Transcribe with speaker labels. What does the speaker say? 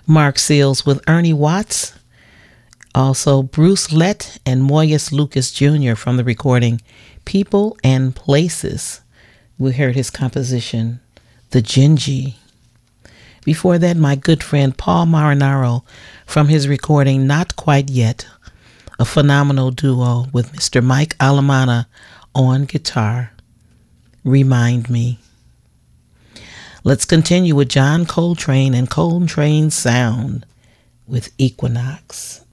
Speaker 1: Mark Seals with Ernie Watts. Also, Bruce Lett and Moyes Lucas Jr. from the recording People and Places. We heard his composition, The Gingy. Before that, my good friend Paul Marinaro from his recording Not Quite Yet, a phenomenal duo with Mr. Mike Alamana on guitar, Remind Me. Let's continue with John Coltrane and Coltrane's Sound with Equinox.